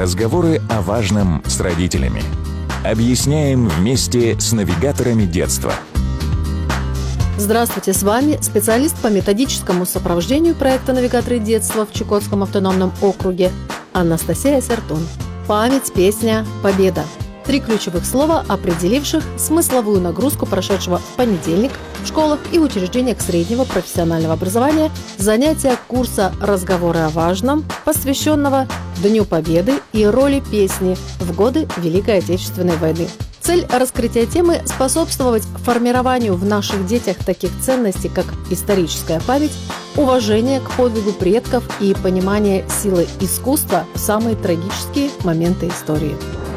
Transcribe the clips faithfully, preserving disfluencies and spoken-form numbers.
Разговоры о важном с родителями. Объясняем вместе с навигаторами детства. Здравствуйте, с вами специалист по методическому сопровождению проекта «Навигаторы детства» в Чукотском автономном округе Анастасия Сертун. Память, песня, победа. Три ключевых слова, определивших смысловую нагрузку прошедшего в понедельник в школах и учреждениях среднего профессионального образования занятия курса «Разговоры о важном», посвященного Дню Победы и роли песни в годы Великой Отечественной войны. Цель раскрытия темы – способствовать формированию в наших детях таких ценностей, как историческая память, уважение к подвигу предков и понимание силы искусства в самые трагические моменты истории.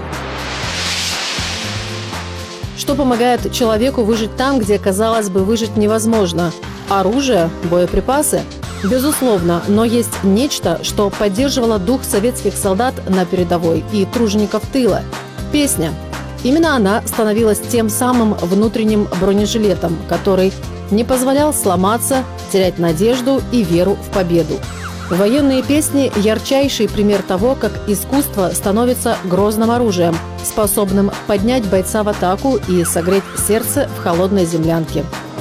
Что помогает человеку выжить там, где, казалось бы, выжить невозможно? Оружие, боеприпасы? Безусловно, но есть нечто, что поддерживало дух советских солдат на передовой и тружеников тыла – песня. Именно она становилась тем самым внутренним бронежилетом, который не позволял сломаться, терять надежду и веру в победу. Военные песни – ярчайший пример того, как искусство становится грозным оружием, способным поднять бойца в атаку и согреть сердце в холодной землянке.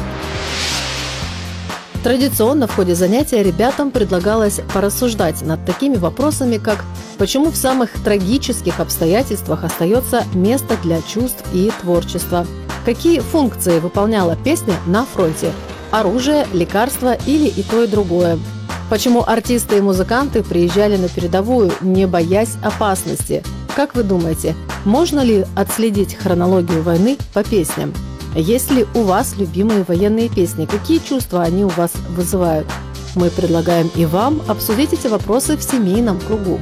Традиционно в ходе занятия ребятам предлагалось порассуждать над такими вопросами, как почему в самых трагических обстоятельствах остается место для чувств и творчества, какие функции выполняла песня на фронте – оружие, лекарство или и то, и другое. Почему артисты и музыканты приезжали на передовую, не боясь опасности? Как вы думаете, можно ли отследить хронологию войны по песням? Есть ли у вас любимые военные песни? Какие чувства они у вас вызывают? Мы предлагаем и вам обсудить эти вопросы в семейном кругу.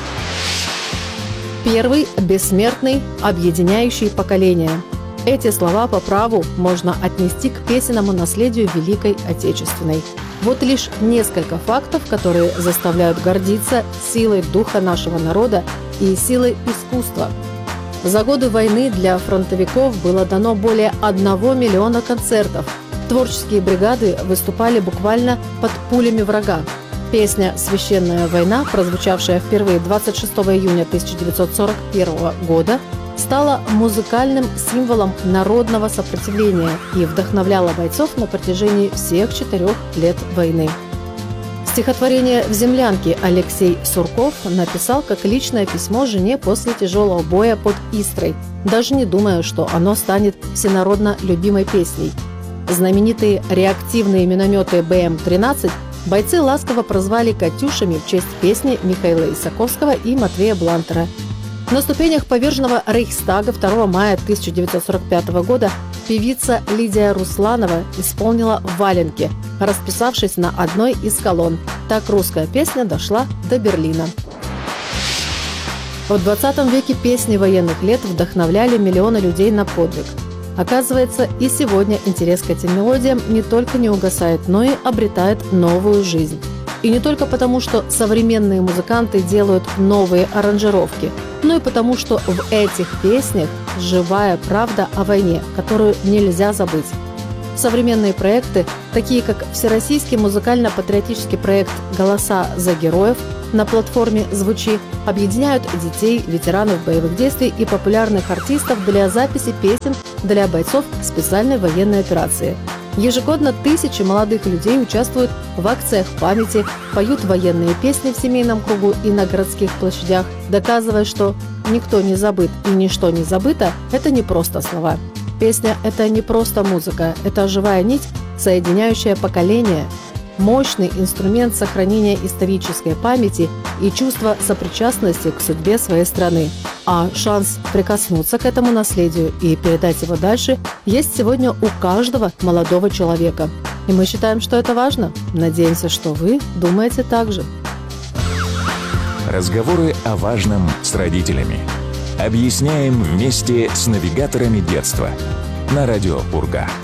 Первый – бессмертный, объединяющий поколение. Эти слова по праву можно отнести к песенному наследию Великой Отечественной. Вот лишь несколько фактов, которые заставляют гордиться силой духа нашего народа и силой искусства. За годы войны для фронтовиков было дано более одного миллиона концертов. Творческие бригады выступали буквально под пулями врага. Песня «Священная война», прозвучавшая впервые двадцать шестого июня тысяча девятьсот сорок первого года, стала музыкальным символом народного сопротивления и вдохновляла бойцов на протяжении всех четырех лет войны. Стихотворение «В землянке» Алексей Сурков написал как личное письмо жене после тяжелого боя под Истрой, даже не думая, что оно станет всенародно любимой песней. Знаменитые реактивные минометы Бэ Эм тринадцать бойцы ласково прозвали «Катюшами» в честь песни Михаила Исаковского и Матвея Блантера. На ступенях поверженного Рейхстага второго мая тысяча девятьсот сорок пятого года певица Лидия Русланова исполнила «Валенки», расписавшись на одной из колонн. Так русская песня дошла до Берлина. В двадцатом веке песни военных лет вдохновляли миллионы людей на подвиг. Оказывается, и сегодня интерес к этим мелодиям не только не угасает, но и обретает новую жизнь. И не только потому, что современные музыканты делают новые аранжировки, но и потому, что в этих песнях живая правда о войне, которую нельзя забыть. Современные проекты, такие как всероссийский музыкально-патриотический проект «Голоса за героев» на платформе «Звучи», объединяют детей, ветеранов боевых действий и популярных артистов для записи песен для бойцов специальной военной операции. Ежегодно тысячи молодых людей участвуют в акциях памяти, поют военные песни в семейном кругу и на городских площадях, доказывая, что никто не забыт и ничто не забыто – это не просто слова. Песня – это не просто музыка, это живая нить, соединяющая поколения, мощный инструмент сохранения исторической памяти и чувства сопричастности к судьбе своей страны. А шанс прикоснуться к этому наследию и передать его дальше есть сегодня у каждого молодого человека. И мы считаем, что это важно. Надеемся, что вы думаете так же. Разговоры о важном с родителями. Объясняем вместе с навигаторами детства. На радио Урга.